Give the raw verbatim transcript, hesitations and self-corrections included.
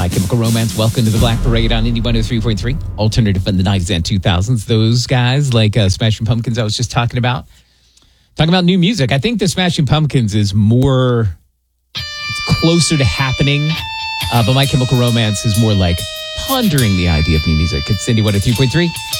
My Chemical Romance. Welcome to the Black Parade on Indie one oh three point three. Alternative in the nineties and two thousands. Those guys like uh, Smashing Pumpkins I was just talking about. Talking about new music. I think the Smashing Pumpkins is more, it's closer to happening. Uh, but My Chemical Romance is more like pondering the idea of new music. It's Indie one oh three point three.